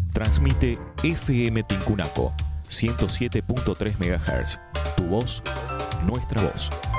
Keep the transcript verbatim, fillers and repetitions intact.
Transmite F M Tincunaco ciento siete punto tres megahertz. Tu voz, nuestra voz.